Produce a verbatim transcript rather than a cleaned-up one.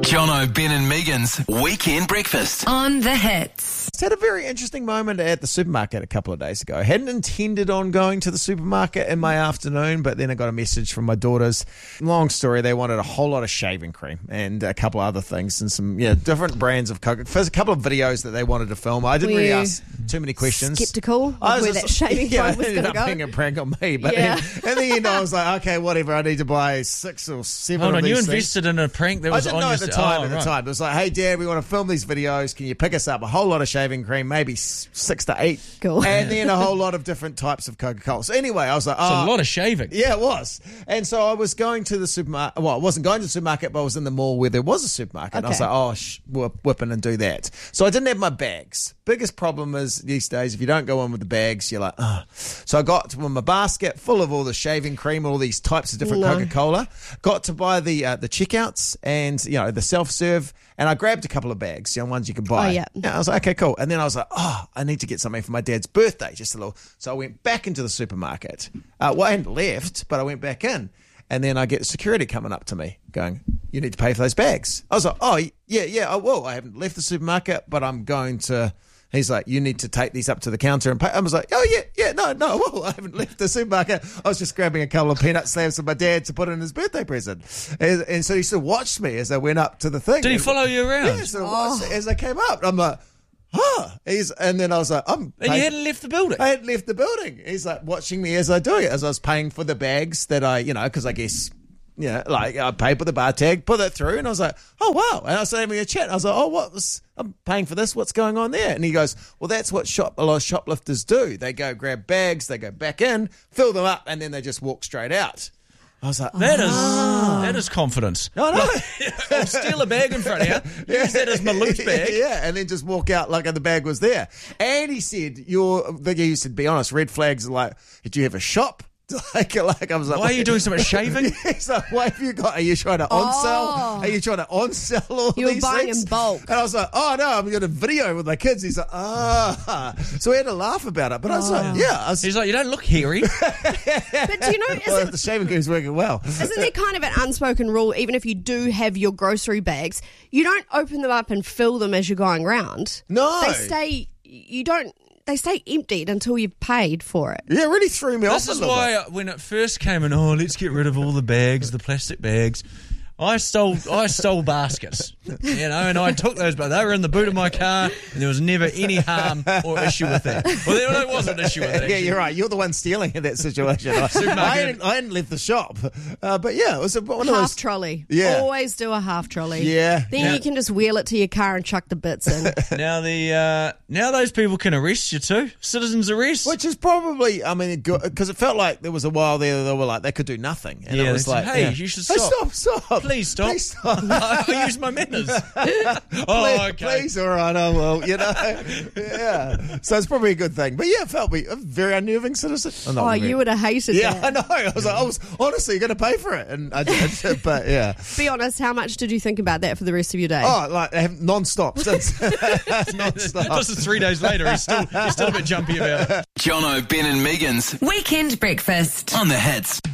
Jono, Ben and Megan's Weekend Breakfast on The Hits. I had a very interesting moment at the supermarket a couple of days ago. I hadn't intended on going to the supermarket in my afternoon, but then I got a message from my daughters. Long story, they wanted a whole lot of shaving cream and a couple of other things and some yeah different brands of Coca. There's a couple of videos that they wanted to film. I didn't Were really you ask too many questions. Skeptical of I was where just- that shaving yeah, foam was it going ended to up go? being a prank on me. But Yeah. then, in the end, I was like, okay, whatever. I need to buy six or seven Hold of on, these you things. invested in a prank that I was didn't on know your at the st- time. oh, at the right. time, it was like, "Hey, Dad, we want to film these videos. Can you pick us up a whole lot of shaving cream, maybe s- six to eight, Cool. and then a whole lot of different types of Coca-Cola." So anyway, I was like, It's "Oh, a lot of shaving. yeah, it was." And so I was going to the supermarket. Well, I wasn't going to the supermarket, but I was in the mall where there was a supermarket. And I was Okay. like, "Oh, sh- whip, whip in and do that." So I didn't have my bags. Biggest problem is these days, if you don't go in with the bags, you're like, "Oh." So I got to my basket full of all the shaving cream, all these types of different No. Coca-Cola. Got to buy the uh, the checkouts and you know the self-serve, and I grabbed a couple of bags, you know, ones you can buy. Oh, yeah. I was like, okay, cool. And then I was like, oh, I need to get something for my dad's birthday, just a little. So I went back into the supermarket. Uh, well, I hadn't left, but I went back in. And then I get security coming up to me going, you need to pay for those bags. I was like, oh, yeah, yeah, I will. I haven't left the supermarket, but I'm going to... He's like, you need to take these up to the counter and pay. I was like, oh, yeah, yeah, no, no, I will. I haven't left the supermarket. I was just grabbing a couple of peanut slabs for my dad to put in his birthday present. And, and so he still watched me as I went up to the thing. Did he And- follow you around? Yeah, so watched as I came up. I'm like, huh. He's, and then I was like, I'm And paying- you hadn't left the building. I hadn't left the building. He's like watching me as I do it, as I was paying for the bags that I, you know, because I guess, you know, like I paid for the bar tag, put it through, and I was like, oh, wow. And I was having a chat. I was like, oh, what was, I'm paying for this. What's going on there? And he goes, well, that's what shop, a lot of shoplifters do. They go grab bags, they go back in, fill them up, and then they just walk straight out. I was like, That is Ah. that is confidence. no, no. I'll steal a bag in front of you. Use that as my loot bag. Yeah, and then just walk out like the bag was there. And he said, "You're." The guy said, "Be honest. Red flags are like, do you have a shop?" Like, like I was like, Why are you doing so much shaving? He's like, "What have you got? Are you trying to on sell? Oh. Are you trying to on sell all You were these buying things?" in bulk. And I was like, "Oh no, I'm going to video with my kids." He's like, "Ah," so we had to laugh about it. But I was like, "Yeah." I was, He's like, you don't look hairy. But do you know, well, isn't, the shaving cream's working well. isn't there kind of an unspoken rule, even if you do have your grocery bags, you don't open them up and fill them as you're going round? No. They stay, you don't, they stay emptied until you've paid for it. Yeah, it really threw me This off. is a little why bit. uh, when it first came in, oh, let's get rid of all the bags, the plastic bags. I stole I stole baskets, you know, and I took those, but they were in the boot of my car, and there was never any harm or issue with that. Well, there, there was an issue with it. Yeah, actually. you're right. You're the one stealing in that situation. I, Supermarket. I, hadn't, I hadn't left the shop. Uh, but yeah, it was a, one of Half those. trolley. Yeah. Always do a half trolley. Yeah. Then Yeah. you can just wheel it to your car and chuck the bits in. Now the uh, now those people can arrest you too. Citizens arrest. Which is probably, I mean, because it felt like there was a while there they were like, they could do nothing. And Yeah, it was they like, said, "Hey, yeah. you should Hey, stop. stop, stop. Please stop. Please stop. I use my manners. oh, Please, okay. please, all right, I will, you know. Yeah. So it's probably a good thing. But yeah, it felt me a very unnerving citizen. Oh, not Oh, very- you would have hated Yeah, that. I know. I was like, I was honestly going to pay for it. And I did. But yeah. Be honest, how much did you think about that for the rest of your day? Oh, like I have non-stop since. non-stop. This is three days later. He's still he's still a bit jumpy about it. Jono, Ben and Megan's Weekend Breakfast. on The Hits.